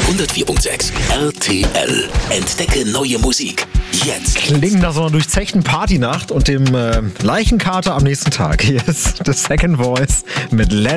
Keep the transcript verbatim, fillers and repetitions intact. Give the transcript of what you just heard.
hundertvier Komma sechs R T L. Entdecke neue Musik. Jetzt. Klingt nach so einer durchzechten Partynacht und dem äh, Leichenkater am nächsten Tag. Hier ist The Second Voice mit Let